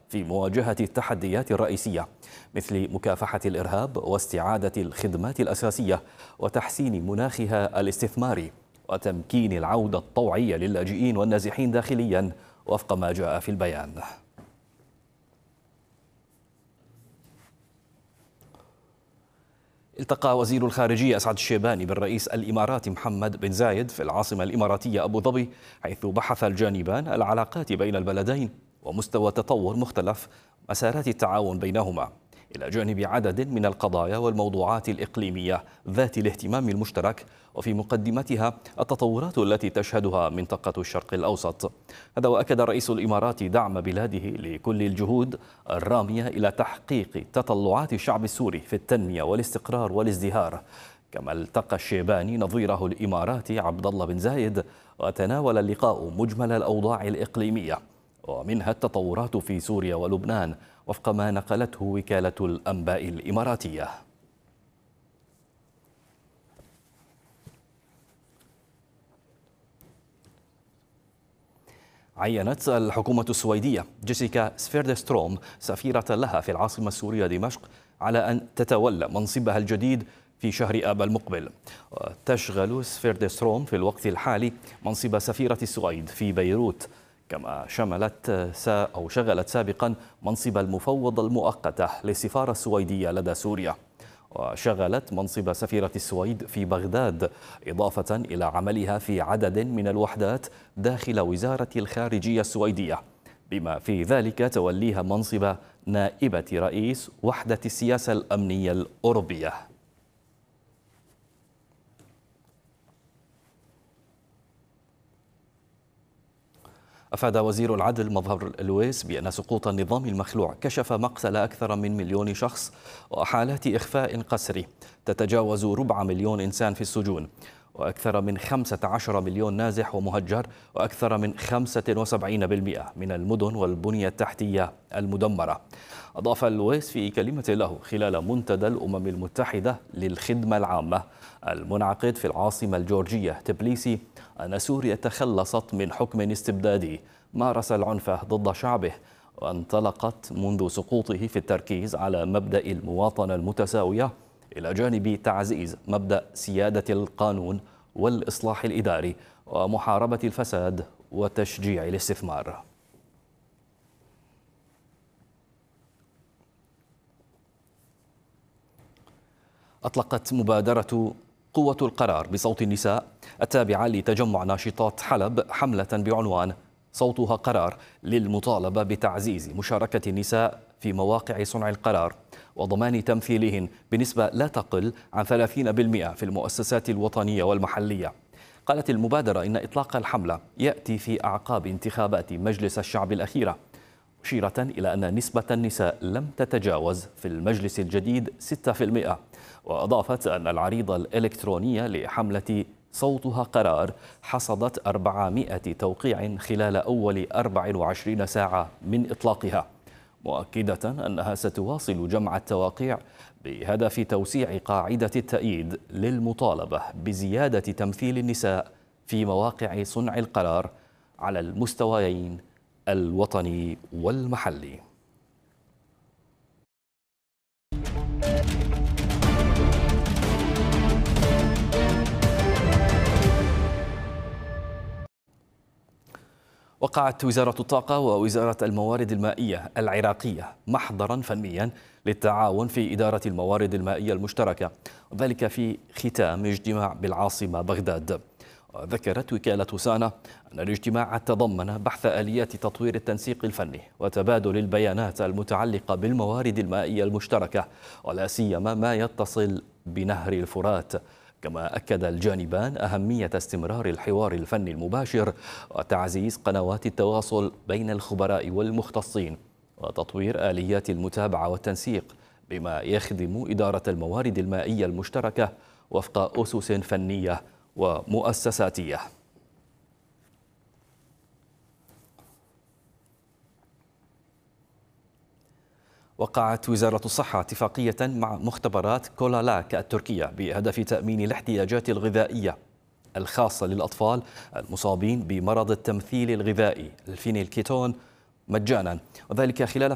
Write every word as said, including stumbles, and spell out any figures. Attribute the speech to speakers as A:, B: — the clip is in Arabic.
A: في مواجهة التحديات الرئيسية مثل مكافحة الإرهاب واستعادة الخدمات الأساسية وتحسين مناخها الاستثماري وتمكين العودة الطوعية للاجئين والنازحين داخليا وفق ما جاء في البيان. التقى وزير الخارجية أسعد الشيباني بالرئيس الإماراتي محمد بن زايد في العاصمة الإماراتية أبو ظبي، حيث بحث الجانبان العلاقات بين البلدين ومستوى تطور مختلف مسارات التعاون بينهما، إلى جانب عدد من القضايا والموضوعات الإقليمية ذات الاهتمام المشترك، وفي مقدمتها التطورات التي تشهدها منطقة الشرق الأوسط. هذا وأكد رئيس الإمارات دعم بلاده لكل الجهود الرامية إلى تحقيق تطلعات الشعب السوري في التنمية والاستقرار والازدهار. كما التقى الشيباني نظيره الإماراتي عبد الله بن زايد، وتناول اللقاء مجمل الأوضاع الإقليمية ومنها التطورات في سوريا ولبنان وفق ما نقلته وكالة الأنباء الإماراتية. عينت الحكومة السويدية جيسيكا سفيردستروم سفيرة لها في العاصمة السورية دمشق على أن تتولى منصبها الجديد في شهر آب المقبل. وتشغل سفيردستروم في الوقت الحالي منصب سفيرة السويد في بيروت، كما شملت أو شغلت سابقا منصب المفوض المؤقتة للسفارة السويدية لدى سوريا، وشغلت منصب سفيرة السويد في بغداد، إضافة إلى عملها في عدد من الوحدات داخل وزارة الخارجية السويدية، بما في ذلك توليها منصب نائبة رئيس وحدة السياسة الأمنية الأوروبية. أفاد وزير العدل مظهر الويس بأن سقوط النظام المخلوع كشف مقتل أكثر من مليون شخص وحالات إخفاء قسري تتجاوز ربع مليون إنسان في السجون، وأكثر من خمسة عشر مليون نازح ومهجر، وأكثر من خمسة وسبعين بالمئة من المدن والبنية التحتية المدمرة. أضاف الويس في كلمة له خلال منتدى الأمم المتحدة للخدمة العامة المنعقد في العاصمة الجورجية تبليسي أن سوريا تخلصت من حكم استبدادي مارس العنف ضد شعبه، وانطلقت منذ سقوطه في التركيز على مبدأ المواطنة المتساوية إلى جانب تعزيز مبدأ سيادة القانون والإصلاح الإداري ومحاربة الفساد وتشجيع الاستثمار. أطلقت مبادرة قوة القرار بصوت النساء التابعة لتجمع ناشطات حلب حملة بعنوان صوتها قرار للمطالبة بتعزيز مشاركة النساء في مواقع صنع القرار وضمان تمثيلهن بنسبة لا تقل عن ثلاثين بالمئة في المؤسسات الوطنية والمحلية. قالت المبادرة إن إطلاق الحملة يأتي في أعقاب انتخابات مجلس الشعب الأخيرة، مشيرة إلى أن نسبة النساء لم تتجاوز في المجلس الجديد ستة بالمئة. وأضافت أن العريضة الإلكترونية لحملة صوتها قرار حصدت أربعمئة توقيع خلال أول أربع وعشرين ساعة من إطلاقها، مؤكدة أنها ستواصل جمع التوقيع بهدف توسيع قاعدة التأييد للمطالبة بزيادة تمثيل النساء في مواقع صنع القرار على المستويين الوطني والمحلي. وقعت وزارة الطاقة ووزارة الموارد المائية العراقية محضرا فنيا للتعاون في إدارة الموارد المائية المشتركة، وذلك في ختام اجتماع بالعاصمة بغداد. وذكرت وكالة سانا أن الاجتماع تضمن بحث آليات تطوير التنسيق الفني وتبادل البيانات المتعلقة بالموارد المائية المشتركة، ولا سيما ما يتصل بنهر الفرات. كما أكد الجانبان أهمية استمرار الحوار الفني المباشر وتعزيز قنوات التواصل بين الخبراء والمختصين وتطوير آليات المتابعة والتنسيق بما يخدم إدارة الموارد المائية المشتركة وفق أسس فنية ومؤسساتية. وقعت وزارة الصحة اتفاقية مع مختبرات كولالاك التركية بهدف تأمين الاحتياجات الغذائية الخاصة للأطفال المصابين بمرض التمثيل الغذائي الفينيلكيتون مجانا، وذلك خلال